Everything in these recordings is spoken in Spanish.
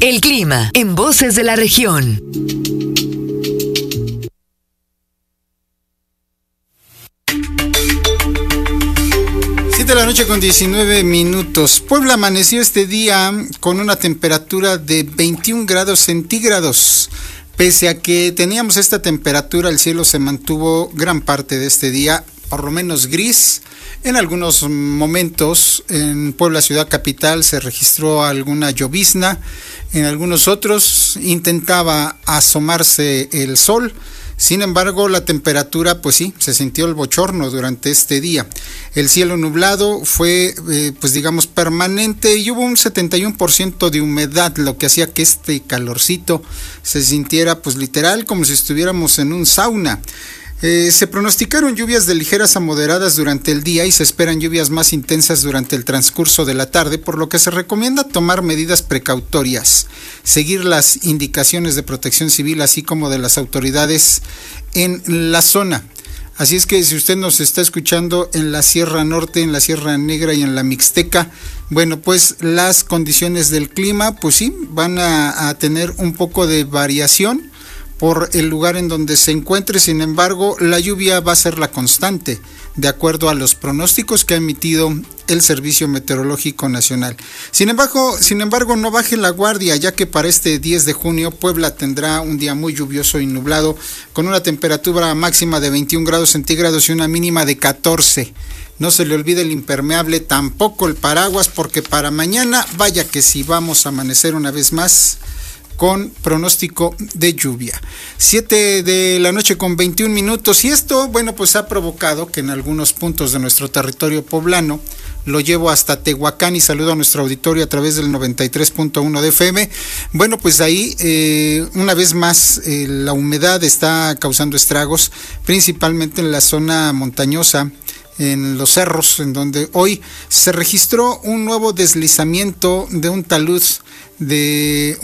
El clima en Voces de la Región. 7:19 p.m. Puebla amaneció este día con una temperatura de 21 grados centígrados. Pese a que teníamos esta temperatura, el cielo se mantuvo gran parte de este día, por lo menos gris. En algunos momentos en Puebla ciudad capital se registró alguna llovizna, en algunos otros intentaba asomarse el sol. Sin embargo, la temperatura, pues sí, se sintió el bochorno durante este día. El cielo nublado fue, pues digamos, permanente y hubo un 71% de humedad, lo que hacía que este calorcito se sintiera, pues literal, como si estuviéramos en un sauna. Se pronosticaron lluvias de ligeras a moderadas durante el día y se esperan lluvias más intensas durante el transcurso de la tarde, por lo que se recomienda tomar medidas precautorias, seguir las indicaciones de Protección Civil, así como de las autoridades en la zona. Así es que si usted nos está escuchando en la Sierra Norte, en la Sierra Negra y en la Mixteca, bueno, pues las condiciones del clima, pues sí, van a tener un poco de variación por el lugar en donde se encuentre. Sin embargo, la lluvia va a ser la constante, de acuerdo a los pronósticos que ha emitido el Servicio Meteorológico Nacional. Sin embargo, no baje la guardia, ya que para este 10 de junio Puebla tendrá un día muy lluvioso y nublado, con una temperatura máxima de 21 grados centígrados y una mínima de 14. No se le olvide el impermeable, tampoco el paraguas, porque para mañana, vaya que si vamos a amanecer una vez más con pronóstico de lluvia. 7:21 p.m. Y esto, bueno, pues ha provocado que en algunos puntos de nuestro territorio poblano, lo llevo hasta Tehuacán y saludo a nuestro auditorio a través del 93.1 de FM. Bueno, pues ahí una vez más la humedad está causando estragos, principalmente en la zona montañosa, en los cerros, en donde hoy se registró un nuevo deslizamiento de un talud de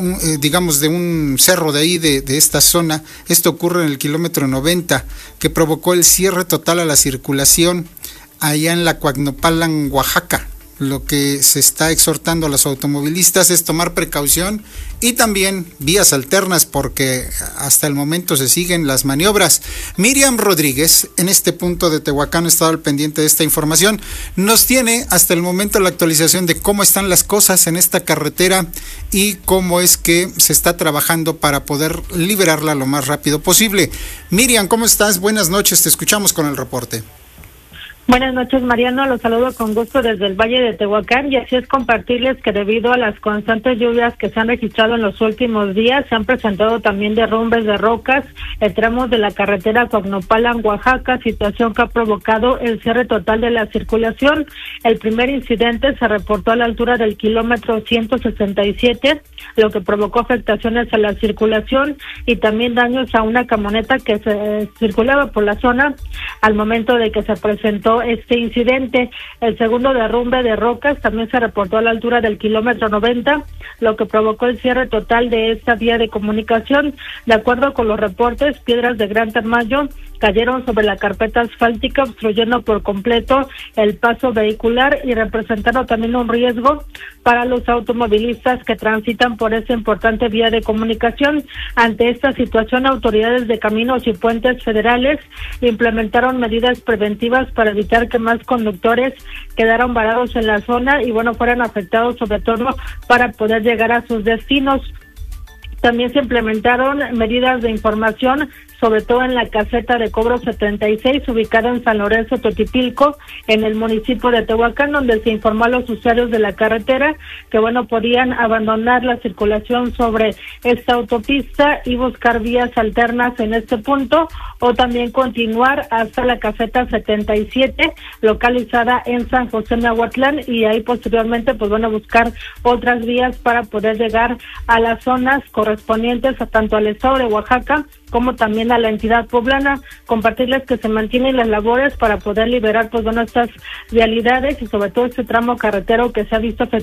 un cerro de ahí, de esta zona. Esto ocurre en el kilómetro 90, que provocó el cierre total a la circulación allá en la Cuagnopalan, Oaxaca. Lo que se está exhortando a los automovilistas es tomar precaución y también vías alternas, porque hasta el momento se siguen las maniobras. Miriam Rodríguez, en este punto de Tehuacán, ha estado al pendiente de esta información. Nos tiene hasta el momento la actualización de cómo están las cosas en esta carretera y cómo es que se está trabajando para poder liberarla lo más rápido posible. Miriam, ¿cómo estás? Buenas noches, te escuchamos con el reporte. Buenas noches, Mariano, los saludo con gusto desde el Valle de Tehuacán, y así es compartirles que debido a las constantes lluvias que se han registrado en los últimos días, se han presentado también derrumbes de rocas en tramos de la carretera Cuagnopalan, Oaxaca, situación que ha provocado el cierre total de la circulación. El primer incidente se reportó a la altura del kilómetro 167, lo que provocó afectaciones a la circulación y también daños a una camioneta que se circulaba por la zona al momento de que se presentó este incidente. El segundo derrumbe de rocas también se reportó a la altura del kilómetro 90, lo que provocó el cierre total de esta vía de comunicación. De acuerdo con los reportes, piedras de gran tamaño cayeron sobre la carpeta asfáltica, obstruyendo por completo el paso vehicular y representaron también un riesgo para los automovilistas que transitan por esta importante vía de comunicación. Ante esta situación, autoridades de caminos y puentes federales implementaron medidas preventivas para evitar que más conductores quedaran varados en la zona y fueran afectados, sobre todo para poder llegar a sus destinos. También se implementaron medidas de información, sobre todo en la caseta de cobro 76, ubicada en San Lorenzo Totipilco, en el municipio de Tehuacán, donde se informó a los usuarios de la carretera que podían abandonar la circulación sobre esta autopista y buscar vías alternas en este punto, o también continuar hasta la caseta 77, localizada en San José Nahuatlán, y ahí posteriormente buscar otras vías para poder llegar a las zonas correspondientes a tanto al estado de Oaxaca como también a la entidad poblana. Compartirles que se mantienen las labores para poder liberar estas vialidades y sobre todo este tramo carretero que se ha visto afectado